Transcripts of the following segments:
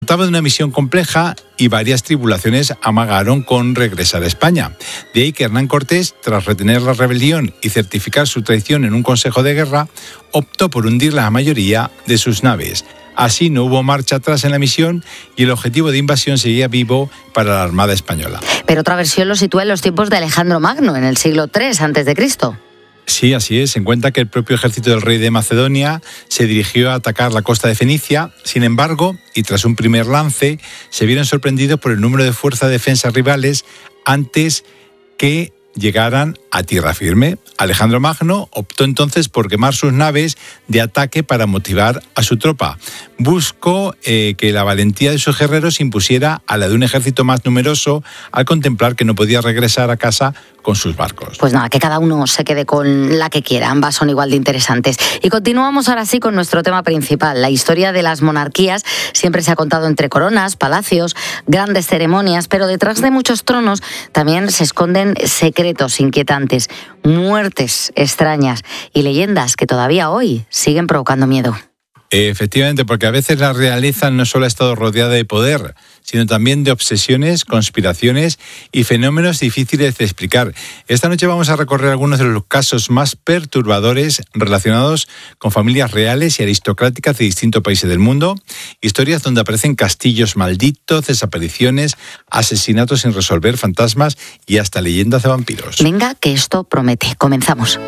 trataba de una misión compleja y varias tribulaciones amagaron con regresar a España. De ahí que Hernán Cortés, tras retener la rebelión y certificar su traición en un consejo de guerra, optó por hundir la mayoría de sus naves. Así no hubo marcha atrás en la misión y el objetivo de invasión seguía vivo para la Armada Española. Pero otra versión lo sitúa en los tiempos de Alejandro Magno, en el siglo III a.C. Sí, así es. Se cuenta que el propio ejército del rey de Macedonia se dirigió a atacar la costa de Fenicia. Sin embargo, y tras un primer lance, se vieron sorprendidos por el número de fuerzas de defensa rivales antes que llegaran a tierra firme. Alejandro Magno optó entonces por quemar sus naves de ataque para motivar a su tropa. Buscó que la valentía de sus guerreros se impusiera a la de un ejército más numeroso al contemplar que no podía regresar a casa con sus barcos. Pues nada, que cada uno se quede con la que quiera, ambas son igual de interesantes. Y continuamos ahora sí con nuestro tema principal. La historia de las monarquías siempre se ha contado entre coronas, palacios, grandes ceremonias, pero detrás de muchos tronos también se esconden secretos inquietantes, muertes extrañas y leyendas que todavía hoy siguen provocando miedo. Efectivamente, porque a veces la realeza no solo ha estado rodeada de poder, sino también de obsesiones, conspiraciones y fenómenos difíciles de explicar. Esta noche vamos a recorrer algunos de los casos más perturbadores relacionados con familias reales y aristocráticas de distintos países del mundo, historias donde aparecen castillos malditos, desapariciones, asesinatos sin resolver, fantasmas y hasta leyendas de vampiros. Venga, que esto promete. Comenzamos.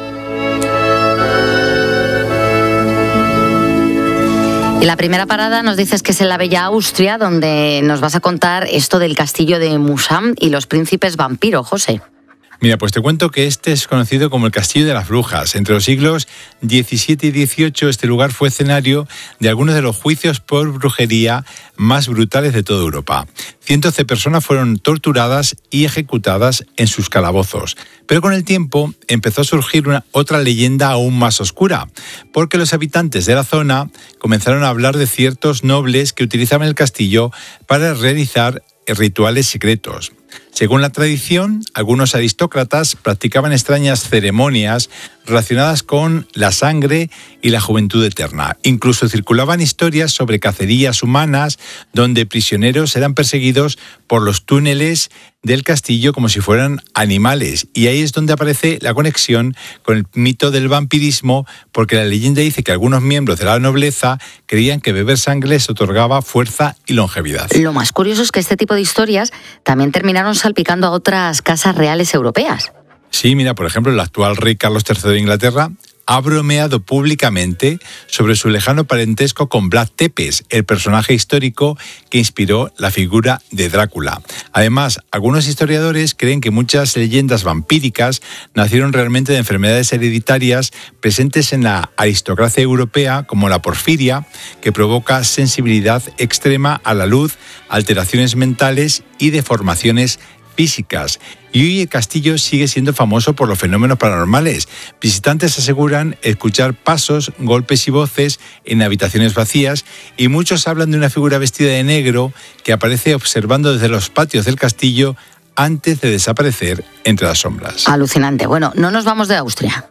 Y la primera parada nos dices que es en la bella Austria, donde nos vas a contar esto del castillo de Musam y los príncipes vampiro, José. Mira, pues te cuento que este es conocido como el Castillo de las Brujas. Entre los siglos XVII y XVIII, este lugar fue escenario de algunos de los juicios por brujería más brutales de toda Europa. Cientos de personas fueron torturadas y ejecutadas en sus calabozos. Pero con el tiempo empezó a surgir otra leyenda aún más oscura, porque los habitantes de la zona comenzaron a hablar de ciertos nobles que utilizaban el castillo para realizar rituales secretos. Según la tradición, algunos aristócratas practicaban extrañas ceremonias relacionadas con la sangre y la juventud eterna. Incluso circulaban historias sobre cacerías humanas donde prisioneros eran perseguidos por los túneles del castillo como si fueran animales. Y ahí es donde aparece la conexión con el mito del vampirismo, porque la leyenda dice que algunos miembros de la nobleza creían que beber sangre les otorgaba fuerza y longevidad. Lo más curioso es que este tipo de historias también terminaron salpicando a otras casas reales europeas. Sí, mira, por ejemplo, el actual rey Carlos III de Inglaterra ha bromeado públicamente sobre su lejano parentesco con Vlad Tepes, el personaje histórico que inspiró la figura de Drácula. Además, algunos historiadores creen que muchas leyendas vampíricas nacieron realmente de enfermedades hereditarias presentes en la aristocracia europea, como la porfiria, que provoca sensibilidad extrema a la luz, alteraciones mentales y deformaciones físicas. Y hoy el castillo sigue siendo famoso por los fenómenos paranormales. Visitantes aseguran escuchar pasos, golpes y voces en habitaciones vacías, y muchos hablan de una figura vestida de negro que aparece observando desde los patios del castillo antes de desaparecer entre las sombras. Alucinante. Bueno, no nos vamos de Austria.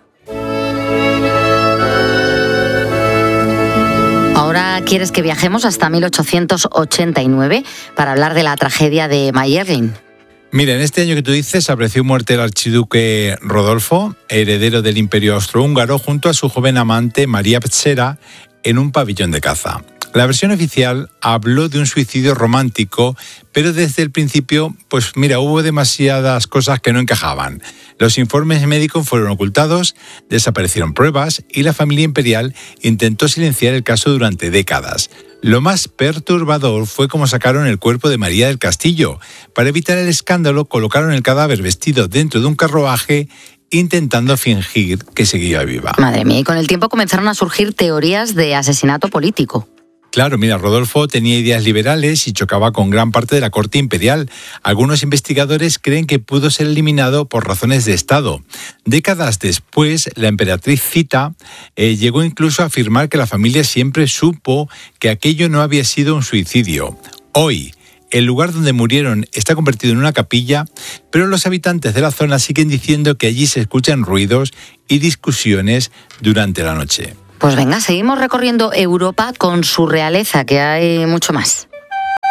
Ahora quieres que viajemos hasta 1889 para hablar de la tragedia de Mayerling. Mira, en este año que tú dices, apareció muerte el archiduque Rodolfo, heredero del Imperio Austrohúngaro, junto a su joven amante María Petsera, en un pabellón de caza. La versión oficial habló de un suicidio romántico, pero desde el principio, pues mira, hubo demasiadas cosas que no encajaban. Los informes médicos fueron ocultados, desaparecieron pruebas y la familia imperial intentó silenciar el caso durante décadas. Lo más perturbador fue cómo sacaron el cuerpo de María del Castillo. Para evitar el escándalo, colocaron el cadáver vestido dentro de un carruaje, intentando fingir que seguía viva. Madre mía, y con el tiempo comenzaron a surgir teorías de asesinato político. Claro, mira, Rodolfo tenía ideas liberales y chocaba con gran parte de la corte imperial. Algunos investigadores creen que pudo ser eliminado por razones de Estado. Décadas después, la emperatriz Zita llegó incluso a afirmar que la familia siempre supo que aquello no había sido un suicidio. Hoy, el lugar donde murieron está convertido en una capilla, pero los habitantes de la zona siguen diciendo que allí se escuchan ruidos y discusiones durante la noche. Pues venga, seguimos recorriendo Europa con su realeza, que hay mucho más.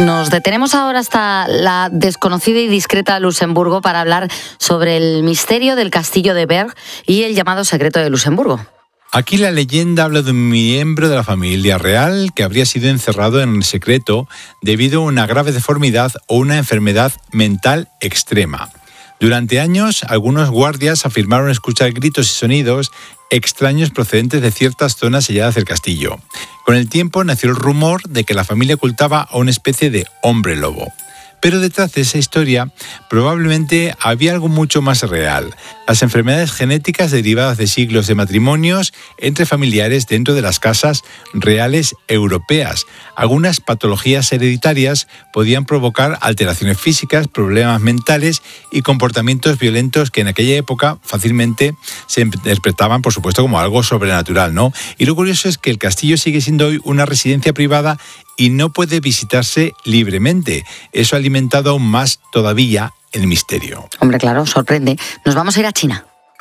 Nos detenemos ahora hasta la desconocida y discreta Luxemburgo para hablar sobre el misterio del castillo de Berg y el llamado secreto de Luxemburgo. Aquí la leyenda habla de un miembro de la familia real que habría sido encerrado en secreto debido a una grave deformidad o una enfermedad mental extrema. Durante años, algunos guardias afirmaron escuchar gritos y sonidos extraños procedentes de ciertas zonas selladas del castillo. Con el tiempo nació el rumor de que la familia ocultaba a una especie de hombre lobo. Pero detrás de esa historia probablemente había algo mucho más real: las enfermedades genéticas derivadas de siglos de matrimonios entre familiares dentro de las casas reales europeas. Algunas patologías hereditarias podían provocar alteraciones físicas, problemas mentales y comportamientos violentos que en aquella época fácilmente se interpretaban, por supuesto, como algo sobrenatural, ¿no? Y lo curioso es que el castillo sigue siendo hoy una residencia privada y no puede visitarse libremente. Eso ha alimentado aún más todavía el misterio. Hombre, claro, sorprende. Nos vamos a ir a China.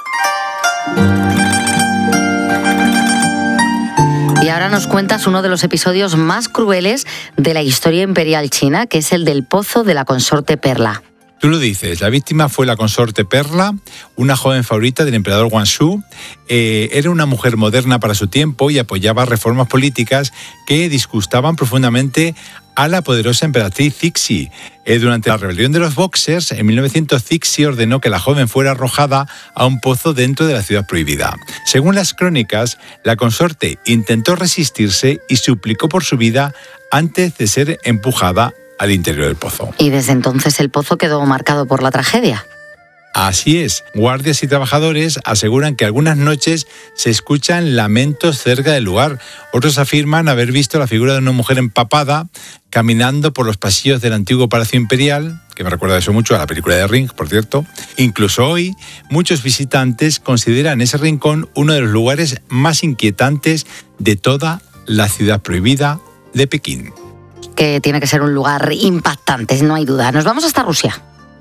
Y ahora nos cuentas uno de los episodios más crueles de la historia imperial china, que es el del pozo de la consorte Perla. Tú lo dices, la víctima fue la consorte Perla, una joven favorita del emperador Guangxu. Era una mujer moderna para su tiempo y apoyaba reformas políticas que disgustaban profundamente a la poderosa emperatriz Cixi. Durante la rebelión de los Boxers, en 1900, Cixi ordenó que la joven fuera arrojada a un pozo dentro de la ciudad prohibida. Según las crónicas, la consorte intentó resistirse y suplicó por su vida antes de ser empujada al interior del pozo. Y desde entonces el pozo quedó marcado por la tragedia. Así es, guardias y trabajadores aseguran que algunas noches se escuchan lamentos cerca del lugar. Otros afirman haber visto la figura de una mujer empapada caminando por los pasillos del antiguo Palacio Imperial, que me recuerda eso mucho a la película de Ring, por cierto. Incluso hoy, muchos visitantes consideran ese rincón uno de los lugares más inquietantes de toda la ciudad prohibida de Pekín. Que tiene que ser un lugar impactante, no hay duda. Nos vamos hasta Rusia.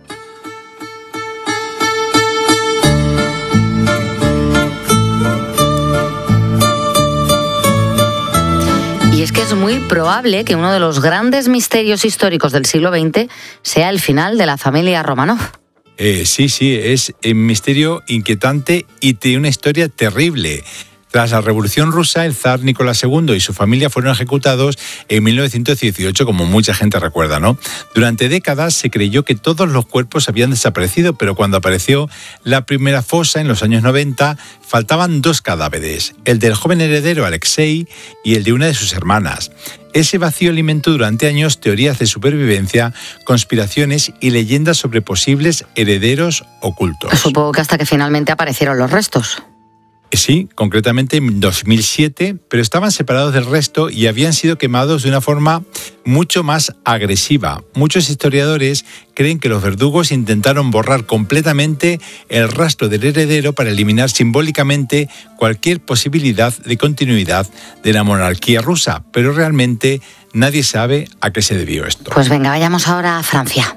Y es que es muy probable que uno de los grandes misterios históricos del siglo XX sea el final de la familia Romanov. Sí, es un misterio inquietante y tiene una historia terrible. Tras la Revolución Rusa, el zar Nicolás II y su familia fueron ejecutados en 1918, como mucha gente recuerda, ¿no? Durante décadas se creyó que todos los cuerpos habían desaparecido, pero cuando apareció la primera fosa en los años 90, faltaban 2 cadáveres, el del joven heredero Alexei y el de una de sus hermanas. Ese vacío alimentó durante años teorías de supervivencia, conspiraciones y leyendas sobre posibles herederos ocultos. Supongo que hasta que finalmente aparecieron los restos. Sí, concretamente en 2007, pero estaban separados del resto y habían sido quemados de una forma mucho más agresiva. Muchos historiadores creen que los verdugos intentaron borrar completamente el rastro del heredero para eliminar simbólicamente cualquier posibilidad de continuidad de la monarquía rusa, pero realmente nadie sabe a qué se debió esto. Pues venga, vayamos ahora a Francia.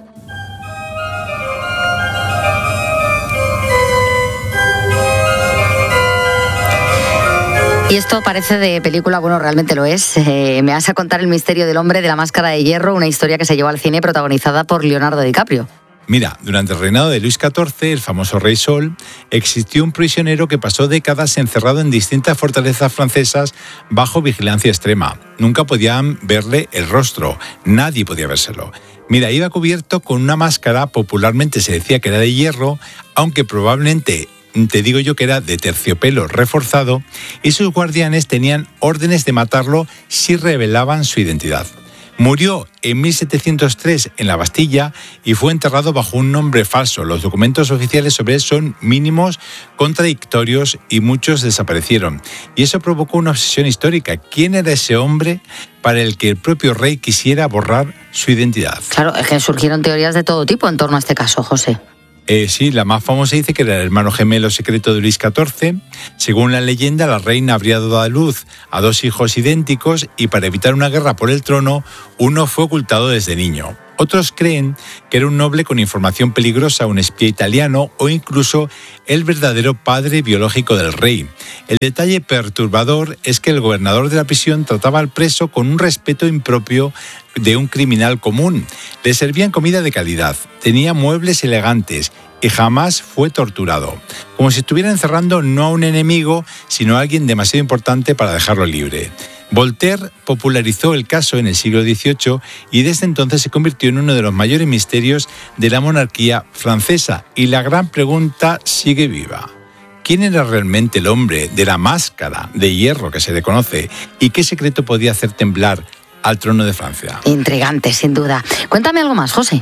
Y esto parece de película, bueno, realmente lo es. Me vas a contar el misterio del hombre de la máscara de hierro, una historia que se llevó al cine protagonizada por Leonardo DiCaprio. Mira, durante el reinado de Luis XIV, el famoso Rey Sol, existió un prisionero que pasó décadas encerrado en distintas fortalezas francesas bajo vigilancia extrema. Nunca podían verle el rostro, nadie podía vérselo. Mira, iba cubierto con una máscara, popularmente se decía que era de hierro, aunque probablemente te digo yo que era de terciopelo reforzado, y sus guardianes tenían órdenes de matarlo si revelaban su identidad. Murió en 1703 en la Bastilla y fue enterrado bajo un nombre falso. Los documentos oficiales sobre él son mínimos, contradictorios y muchos desaparecieron. Y eso provocó una obsesión histórica. ¿Quién era ese hombre para el que el propio rey quisiera borrar su identidad? Claro, es que surgieron teorías de todo tipo en torno a este caso, José. Sí, la más famosa dice que era el hermano gemelo secreto de Luis XIV. Según la leyenda, la reina habría dado a luz a 2 hijos idénticos y para evitar una guerra por el trono, uno fue ocultado desde niño. Otros creen que era un noble con información peligrosa, un espía italiano o incluso el verdadero padre biológico del rey. El detalle perturbador es que el gobernador de la prisión trataba al preso con un respeto impropio de un criminal común. Le servían comida de calidad, tenía muebles elegantes y jamás fue torturado. Como si estuviera encerrando no a un enemigo, sino a alguien demasiado importante para dejarlo libre. Voltaire popularizó el caso en el siglo XVIII y desde entonces se convirtió en uno de los mayores misterios de la monarquía francesa. Y la gran pregunta sigue viva. ¿Quién era realmente el hombre de la máscara de hierro que se le conoce? ¿Y qué secreto podía hacer temblar al trono de Francia? Intrigante, sin duda. Cuéntame algo más, José.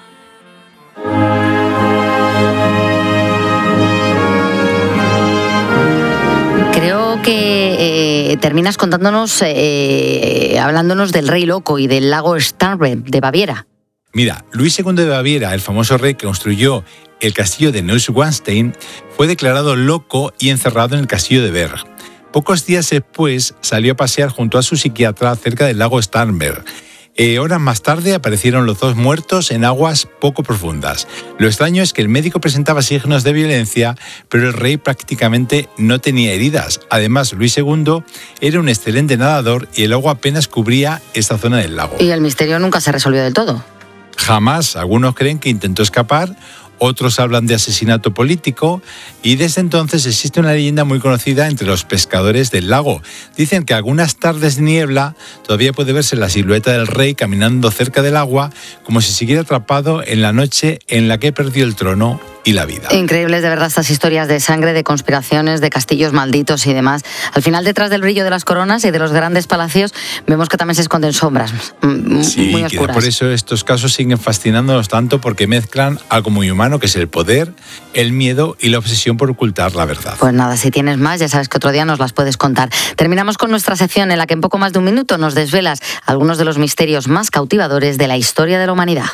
Creo que terminas contándonos, hablándonos del rey loco y del lago Starnberg de Baviera. Mira, Luis II de Baviera, el famoso rey que construyó el castillo de Neuschwanstein, fue declarado loco y encerrado en el castillo de Berg. Pocos días después salió a pasear junto a su psiquiatra cerca del lago Starnberg. Horas más tarde aparecieron los dos muertos en aguas poco profundas. Lo extraño es que el médico presentaba signos de violencia, pero el rey prácticamente no tenía heridas. Además, Luis II era un excelente nadador y el agua apenas cubría esta zona del lago. Y el misterio nunca se resolvió del todo. Jamás. Algunos creen que intentó escapar, otros hablan de asesinato político y desde entonces existe una leyenda muy conocida entre los pescadores del lago. Dicen que algunas tardes de niebla todavía puede verse la silueta del rey caminando cerca del agua como si siguiera atrapado en la noche en la que perdió el trono y la vida. Increíbles de verdad estas historias de sangre, de conspiraciones, de castillos malditos y demás. Al final, detrás del brillo de las coronas y de los grandes palacios, vemos que también se esconden sombras muy oscuras. Por eso estos casos siguen fascinándonos tanto, porque mezclan algo muy humano, que es el poder, el miedo y la obsesión por ocultar la verdad. Pues nada, si tienes más, ya sabes que otro día nos las puedes contar. Terminamos con nuestra sección en la que en poco más de un minuto nos desvelas algunos de los misterios más cautivadores de la historia de la humanidad.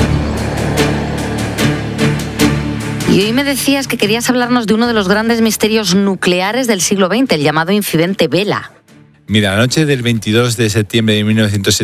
Y hoy me decías que querías hablarnos de uno de los grandes misterios nucleares del siglo XX, el llamado incidente Vela. Mira, la noche del 22 de septiembre de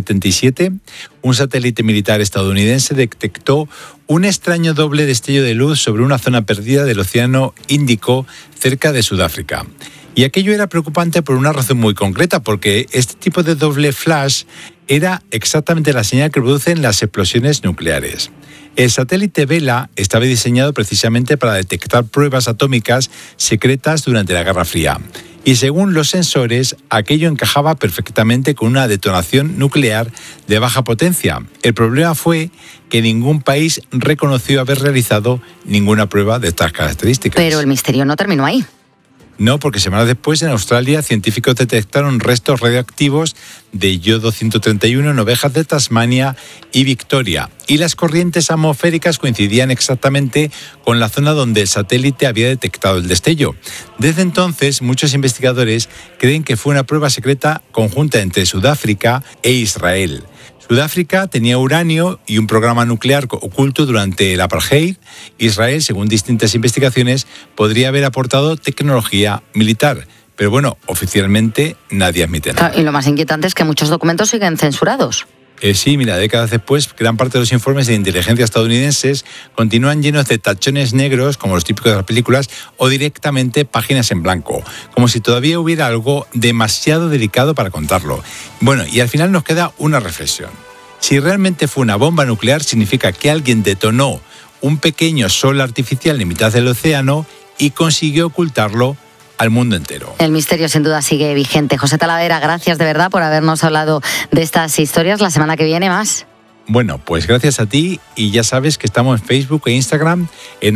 1977, un satélite militar estadounidense detectó un extraño doble destello de luz sobre una zona perdida del Océano Índico cerca de Sudáfrica. Y aquello era preocupante por una razón muy concreta, porque este tipo de doble flash era exactamente la señal que producen las explosiones nucleares. El satélite Vela estaba diseñado precisamente para detectar pruebas atómicas secretas durante la Guerra Fría. Y según los sensores, aquello encajaba perfectamente con una detonación nuclear de baja potencia. El problema fue que ningún país reconoció haber realizado ninguna prueba de estas características. Pero el misterio no terminó ahí. No, porque semanas después en Australia científicos detectaron restos radioactivos de yodo 131 en ovejas de Tasmania y Victoria. Y las corrientes atmosféricas coincidían exactamente con la zona donde el satélite había detectado el destello. Desde entonces, muchos investigadores creen que fue una prueba secreta conjunta entre Sudáfrica e Israel. Sudáfrica tenía uranio y un programa nuclear oculto durante el apartheid. Israel, según distintas investigaciones, podría haber aportado tecnología militar. Pero bueno, oficialmente nadie admite nada. Y lo más inquietante es que muchos documentos siguen censurados. Sí, mira, décadas después, gran parte de los informes de inteligencia estadounidenses continúan llenos de tachones negros, como los típicos de las películas, o directamente páginas en blanco, como si todavía hubiera algo demasiado delicado para contarlo. Bueno, y al final nos queda una reflexión. Si realmente fue una bomba nuclear, significa que alguien detonó un pequeño sol artificial en mitad del océano y consiguió ocultarlo al mundo entero. El misterio sin duda sigue vigente. José Talavera, gracias de verdad por habernos hablado de estas historias. La semana que viene más. Bueno, pues gracias a ti, y ya sabes que estamos en Facebook e Instagram en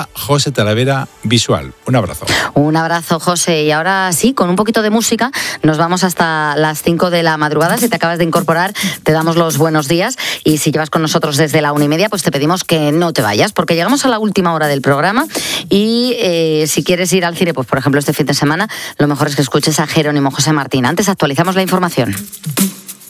@JoseTalaveraVisual. Un abrazo. Un abrazo, José. Y ahora sí, con un poquito de música, nos vamos hasta las 5 de la madrugada. Si te acabas de incorporar, te damos los buenos días. Y si llevas con nosotros desde la 1:30, pues te pedimos que no te vayas, porque llegamos a la última hora del programa. Y si quieres ir al cine, pues por ejemplo este fin de semana, lo mejor es que escuches a Jerónimo José Martín. Antes actualizamos la información.